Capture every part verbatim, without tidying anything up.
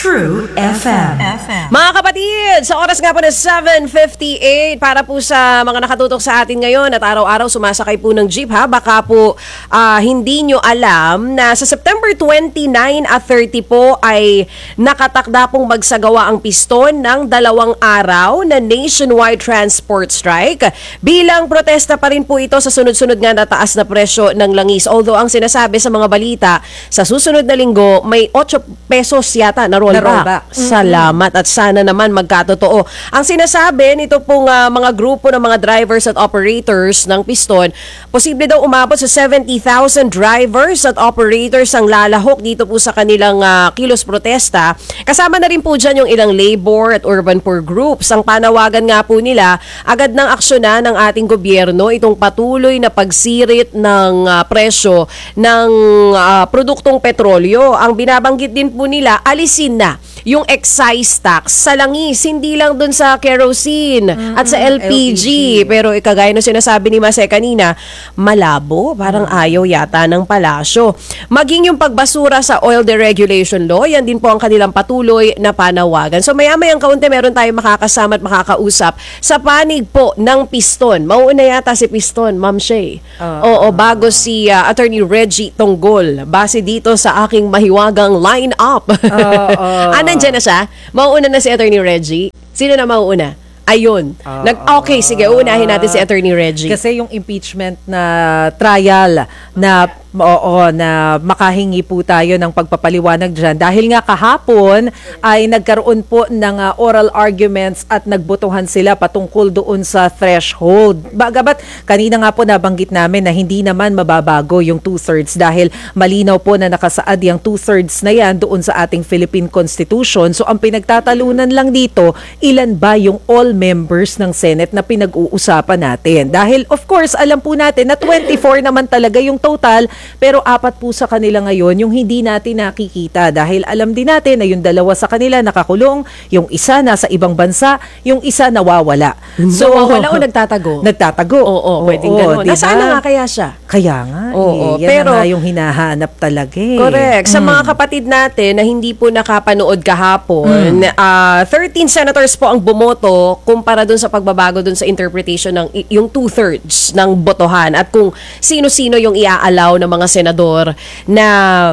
True F M. Mga kapatid, sa oras nga po na seven fifty-eight para po sa mga nakatutok sa atin ngayon at araw-araw sumasakay po ng jeep ha. Baka po uh, hindi nyo alam na sa September twenty-nine at thirty po ay nakatakda pong magsagawa ang piston ng dalawang araw na nationwide transport strike. Bilang protesta pa rin po ito sa sunod-sunod nga na taas na presyo ng langis. Although ang sinasabi sa mga balita, sa susunod na linggo may eight pesos yata na rollback. Na rollback. Salamat at sana naman magkatotoo. Ang sinasabi nito pong uh, mga grupo ng mga drivers at operators ng piston, posible daw umabot sa seventy thousand drivers at operators ang lalahok dito po sa kanilang uh, kilos protesta. Kasama na rin po dyan yung ilang labor at urban poor groups. Ang panawagan nga po nila, agad ng aksyonan ng ating gobyerno itong patuloy na pagsirit ng uh, presyo ng uh, produktong petrolyo. Ang binabanggit din po nila, alisin na yung excise tax sa langis, hindi lang dun sa kerosene mm-hmm. at sa L P G. L P G. Pero ikagaya na sinasabi ni Mase kanina, malabo, parang mm-hmm. ayaw yata ng palasyo. Maging yung pagbasura sa oil deregulation law, yan din po ang kanilang patuloy na panawagan. So maya-mayang kaunti meron tayong makakasama at makakausap sa panig po ng piston. Mauuna yata si piston, Ma'am Shay. Uh, Oo, bago si uh, Attorney Reggie Tonggol. Base dito sa aking mahiwagang line-up. Uh, uh, ah, nandyan na siya? Mauuna na si Attorney Reggie. Sino na mauuna? Ayun. Uh, Nag okay, sige, uunahin natin si Attorney Reggie. Kasi yung impeachment na trial na oo, na makahingi po tayo ng pagpapaliwanag dyan. Dahil nga kahapon ay nagkaroon po ng uh, oral arguments at nagbotohan sila patungkol doon sa threshold. Bagabat, kanina nga po nabanggit namin na hindi naman mababago yung two-thirds dahil malinaw po na nakasaad yung two-thirds na yan doon sa ating Philippine Constitution. So ang pinagtatalunan lang dito, ilan ba yung all members ng Senate na pinag-uusapan natin? Dahil of course, alam po natin na twenty-four naman talaga yung total. Pero apat po sa kanila ngayon yung hindi natin nakikita dahil alam din natin na yung dalawa sa kanila nakakulong, yung isa nasa ibang bansa, yung isa nawawala. So, nawawala o nagtatago? Nagtatago. Oo, oo pwedeng gano'n. Diba? Nasaan na nga kaya siya? Kaya nga, oo, eh. Yan pero, na yung hinahanap talaga eh. Correct. Sa mm. mga kapatid natin na hindi po nakapanood kahapon, mm. uh, thirteen senators po ang bumoto kumpara dun sa pagbabago dun sa interpretation ng yung two-thirds ng botohan at kung sino-sino yung iaalaw ng mga senador na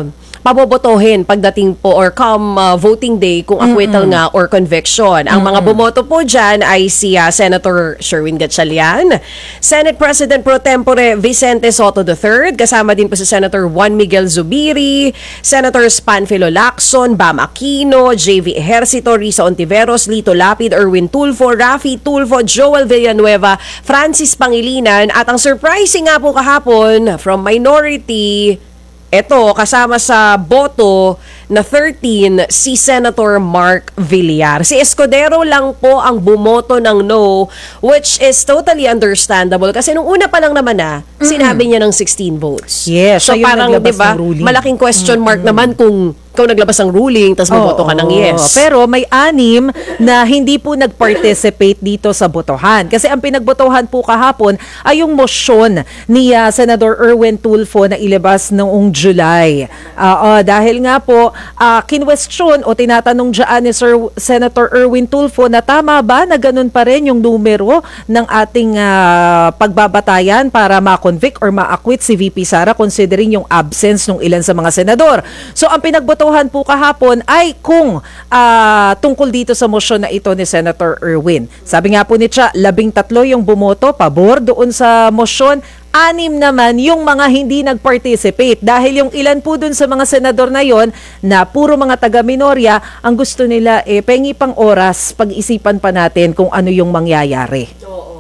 pabobotohin pagdating po or come uh, voting day kung acquittal mm-hmm. nga or conviction. Ang mm-hmm. mga bumoto po dyan ay si uh, Senator Sherwin Gatchalian, Senate President Pro Tempore Vicente Soto the third, kasama din po si Senator Juan Miguel Zubiri, Senators Panfilo Lacson, Bam Aquino, J V Ejercito, Risa Ontiveros, Lito Lapid, Erwin Tulfo, Rafi Tulfo, Joel Villanueva, Francis Pangilinan, at ang surprising nga po kahapon from minority, eto, kasama sa boto na thirteen, si Senator Mark Villar. Si Escudero lang po ang bumoto ng no, which is totally understandable. Kasi nung una pa lang naman na, mm-hmm. sinabi niya ng sixteen votes. Yes, so parang, di ba, malaking question mark mm-hmm. naman kung ikaw naglabas ng ruling, tapos maboto ka ng yes. Pero may anim na hindi po nag-participate dito sa botohan. Kasi ang pinagbotohan po kahapon ay yung motion ni uh, Senador Erwin Tulfo na ilabas noong July. Uh, uh, dahil nga po, uh, kinwestiyon o tinatanong dyan ni Sir Senator Erwin Tulfo na tama ba na ganun pa rin yung numero ng ating uh, pagbabatayan para ma-convict or ma-acquit si V P Sara considering yung absence ng ilan sa mga senador. So ang pinagbotohan po kahapon ay kung uh, tungkol dito sa motion na ito ni Senator Erwin. Sabi nga po ni Cha, labing tatlo yung bumoto pabor doon sa motion, anim naman yung mga hindi nag-participate dahil yung ilan po dun sa mga senador na yon na puro mga taga-minorya, ang gusto nila eh pengi pang oras pag-isipan pa natin kung ano yung mangyayari.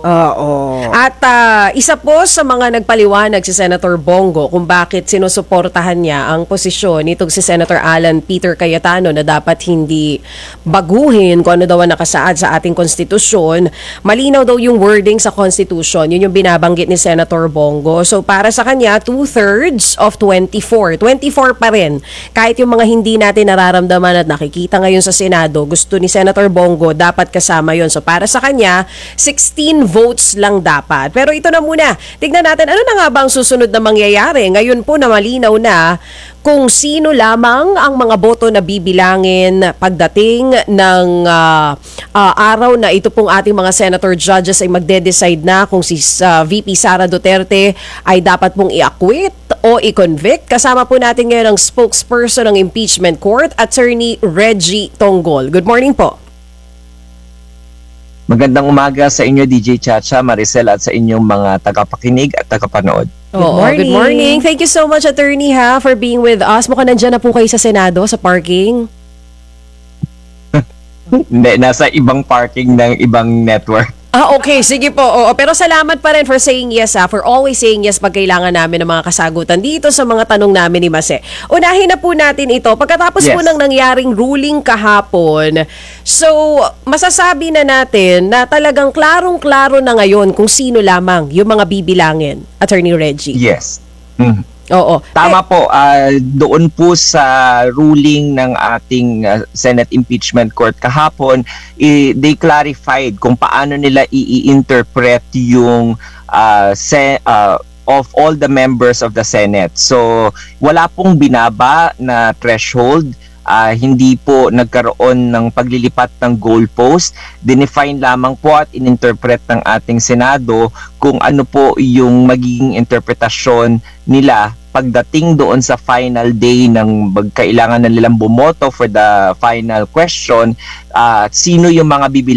Oo. At uh, isa po sa mga nagpaliwanag si Senator Bongo kung bakit sinusuportahan niya ang posisyon nitong si Senator Alan Peter Cayetano na dapat hindi baguhin kung ano daw ang nakasaad sa ating konstitusyon. Malinaw daw yung wording sa konstitusyon. Yun yung binabanggit ni Senator Bongo. So para sa kanya, two-thirds of twenty-four. twenty-four pa rin. Kahit yung mga hindi natin nararamdaman at nakikita ngayon sa Senado, gusto ni Senator Bongo dapat kasama yon. So para sa kanya, sixteen votes lang dapat. Pero ito na muna, tignan natin ano na nga ba ang susunod na mangyayari. Ngayon po na malinaw na kung sino lamang ang mga boto na bibilangin pagdating ng ah, ah, araw na ito pong ating mga senator judges ay magde-decide na kung si ah, V P Sara Duterte ay dapat pong i-acquit o i-convict. Kasama po natin ngayon ang spokesperson ng impeachment court, Attorney Reggie Tonggol. Good morning po. Magandang umaga sa inyo, D J Chacha, Maricel, at sa inyong mga tagapakinig at tagapanood. Good Oo, morning. Good morning. Thank you so much, Attorney, ha, for being with us. Mukhang nandyan na po kayo sa Senado, sa parking. Hindi, nasa ibang parking ng ibang network. Ah, okay. Sige po. Oo. Pero salamat pa rin for saying yes, ha. For always saying yes pag kailangan namin ng mga kasagutan dito sa mga tanong namin ni Mase. Unahin na po natin ito. Pagkatapos Yes. po ng nangyaring ruling kahapon, so masasabi na natin na talagang klarong-klaro na ngayon kung sino lamang yung mga bibilangin, Attorney Reggie. Yes. Mhm. Oo. Tama po, ah, doon po sa ruling ng ating ah, Senate Impeachment Court kahapon, i- they clarified kung paano nila i-interpret yung ah, se- ah, of all the members of the Senate. So, wala pong binaba na threshold. Ah, hindi po nagkaroon ng paglilipat ng goalpost. Dinefine lamang po at ininterpret ng ating Senado kung ano po yung magiging interpretasyon nila pagdating doon sa final day ng magkailangan na nilang bumoto for the final question. Ah, sino yung mga bibilang